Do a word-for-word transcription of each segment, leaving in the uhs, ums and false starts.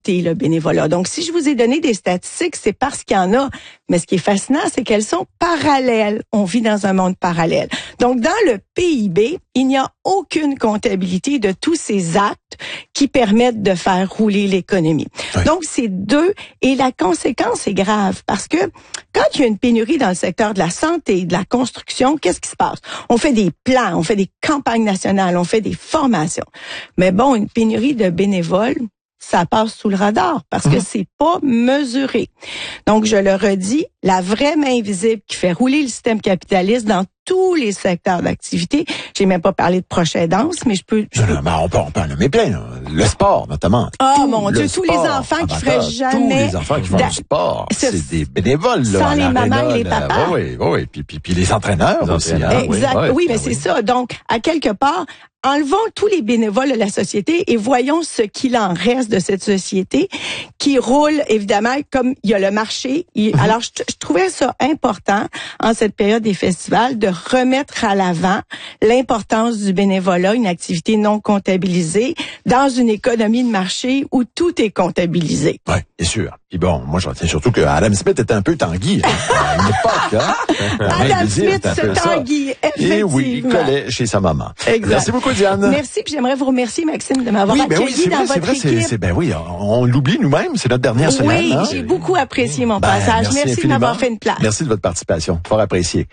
le bénévolat. Donc, si je vous ai donné des statistiques, c'est parce qu'il y en a. Mais ce qui est fascinant, c'est qu'elles sont parallèles. On vit dans un monde parallèle. Donc, dans le P I B, il n'y a aucune comptabilité de tous ces actes qui permettent de faire rouler l'économie. Oui. Donc, c'est deux. Et la conséquence est grave parce que quand il y a une pénurie dans le secteur de la santé, de la construction, qu'est-ce qui se passe? On fait des plans, on fait des campagnes nationales, on fait des formations. Mais bon, une pénurie de bénévoles, ça passe sous le radar parce que mmh. c'est pas mesuré. Donc, je le redis, la vraie main invisible qui fait rouler le système capitaliste dans tous les secteurs d'activité. J'ai même pas parlé de proche aidance, mais je peux... Je non, peux... non, mais on peut, on peut en nommer plein. Là. Le sport, notamment. Oh tout mon Dieu, tous les enfants qui feraient jamais... Tous les enfants qui font du sport. C'est, c'est des bénévoles. Là, sans les mamans et les papas. Oui, oui, oui. Puis, puis, puis les entraîneurs les aussi. Hein? Exact. Oui, oui, oui mais ben c'est oui. ça. Donc, à quelque part... Enlevons tous les bénévoles de la société et voyons ce qu'il en reste de cette société qui roule, évidemment, comme il y a le marché. Il, alors, je, je trouvais ça important, en cette période des festivals, de remettre à l'avant l'importance du bénévolat, une activité non comptabilisée, dans une économie de marché où tout est comptabilisé. Oui, bien sûr. Puis bon, moi, je retiens surtout que Adam Smith était un peu Tanguy, hein, à une époque. Hein? Adam Smith, c'est Tanguy, effectivement. Et oui, il collait chez sa maman. Exact. Merci beaucoup, Diane. Merci, puis j'aimerais vous remercier, Maxime, de m'avoir oui, accueilli ben oui, c'est dans vrai, votre c'est vrai, équipe. C'est, c'est, ben oui, on, on l'oublie nous-mêmes, c'est notre dernière semaine. Oui, hein? j'ai beaucoup apprécié mon ben, passage. Merci, merci de m'avoir fait une place. Merci de votre participation, fort apprécié.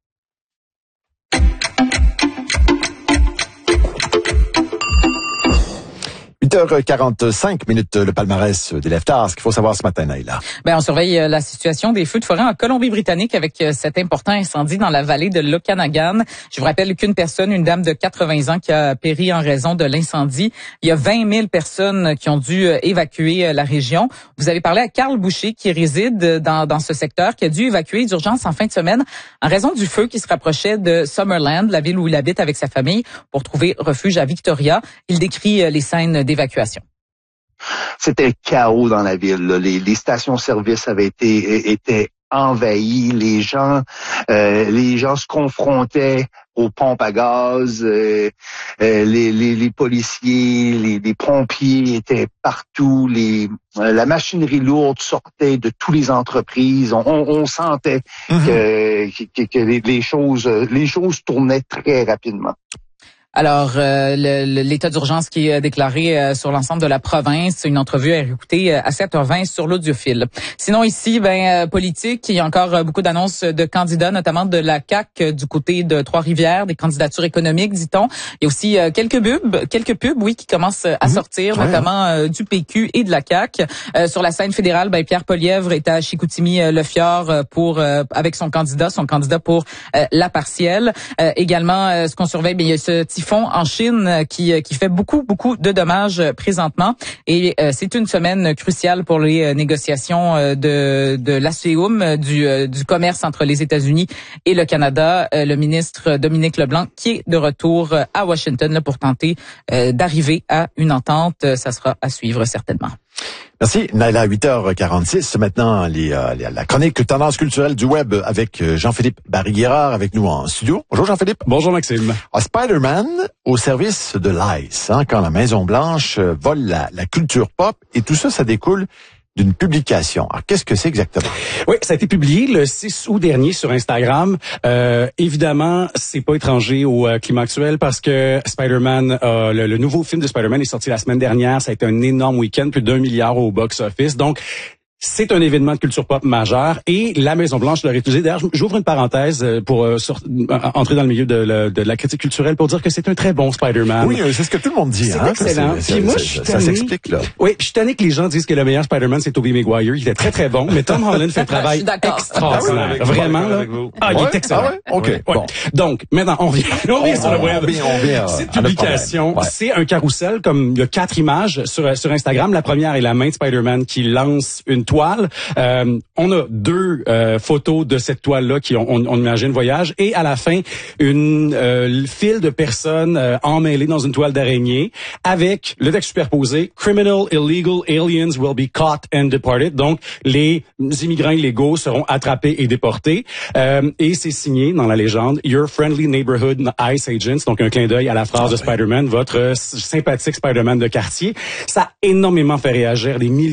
huit heures quarante-cinq minutes, le palmarès des Leftards. Ce qu'il faut savoir ce matin, Naïla. Ben, on surveille la situation des feux de forêt en Colombie-Britannique avec cet important incendie dans la vallée de l'Okanagan. Je vous rappelle qu'une personne, une dame de quatre-vingts ans qui a péri en raison de l'incendie. Il y a vingt mille personnes qui ont dû évacuer la région. Vous avez parlé à Carl Boucher qui réside dans, dans ce secteur, qui a dû évacuer d'urgence en fin de semaine en raison du feu qui se rapprochait de Summerland, la ville où il habite avec sa famille, pour trouver refuge à Victoria. Il décrit les scènes des évacuation. C'était le chaos dans la ville. Là. Les, les stations-service avaient été étaient envahies. Les gens, euh, les gens se confrontaient aux pompes à gaz. Euh, euh, les, les, les policiers, les, les pompiers étaient partout. Les, euh, la machinerie lourde sortait de toutes les entreprises. On, on, on sentait mm-hmm. que, que, que les, les choses, les choses tournaient très rapidement. Alors, euh, le, l'état d'urgence qui est déclaré euh, sur l'ensemble de la province, une entrevue à écouter euh, à sept heures vingt sur l'Audiophile. Sinon ici, ben euh, politique, il y a encore euh, beaucoup d'annonces de candidats, notamment de la C A Q euh, du côté de Trois-Rivières, des candidatures économiques, dit-on. Il y a aussi euh, quelques pubs, quelques pubs, oui, qui commencent à mmh, sortir, ouais, notamment euh, du P Q et de la C A Q. Euh, sur la scène fédérale, ben Pierre Poilievre est à Chicoutimi-Le-Fjord euh, pour euh, avec son candidat, son candidat pour euh, la partielle. Euh, également, euh, ce qu'on surveille, ben il y a ce typhon en Chine qui qui fait beaucoup beaucoup de dommages présentement et euh, c'est une semaine cruciale pour les euh, négociations euh, de de l'A C E U M du euh, du commerce entre les États-Unis et le Canada. Euh, le ministre Dominique Leblanc qui est de retour à Washington là, pour tenter euh, d'arriver à une entente. Ça sera à suivre certainement. Merci, Naïla, huit heures quarante-six. Maintenant, les, euh, les, la chronique Tendance culturelle du web avec Jean-Philippe Barry-Guerrard avec nous en studio. Bonjour Jean-Philippe. Bonjour Maxime. Ah, Spider-Man au service de l'I C E, hein, quand la Maison-Blanche vole la, la culture pop et tout ça, ça découle d'une publication. Alors, qu'est-ce que c'est exactement? Oui, ça a été publié le six août dernier sur Instagram. Euh, évidemment, c'est pas étranger au euh, climat actuel parce que Spider-Man, euh, le, le nouveau film de Spider-Man est sorti la semaine dernière. Ça a été un énorme week-end, plus d'un milliard au box-office. Donc, c'est un événement de culture pop majeur et la Maison-Blanche l'a réutilisé. D'ailleurs, j'ouvre une parenthèse pour euh, sur, euh, entrer dans le milieu de, le, de la critique culturelle pour dire que c'est un très bon Spider-Man. Oui, c'est ce que tout le monde dit. C'est hein, excellent. C'est, puis moi, c'est, je suis ça s'explique là. Oui, je suis tanné que les gens disent que le meilleur Spider-Man c'est Tobey Maguire. Il était très très bon, mais Tom Holland fait un travail extraordinaire. Ah oui, Vraiment là. Ah, il ouais, est excellent. Ah ouais? OK. Ouais. Bon. Donc, maintenant on revient, on revient on, sur le web. On vient, on vient, Cette publication, ouais. c'est un carrousel comme il y a quatre images sur sur Instagram. La première est la main de Spider-Man qui lance une toile. Euh, on a deux euh, photos de cette toile-là qui on, on, on imagine voyage et à la fin une euh, file de personnes euh, emmêlées dans une toile d'araignée avec le texte superposé Criminal Illegal Aliens will be caught and deported. Donc les immigrants illégaux seront attrapés et déportés. Euh, et c'est signé dans la légende Your Friendly Neighborhood ICE Agents. Donc un clin d'œil à la phrase ah, de Spider-Man, votre sympathique Spider-Man de quartier. Ça a énormément fait réagir des milliers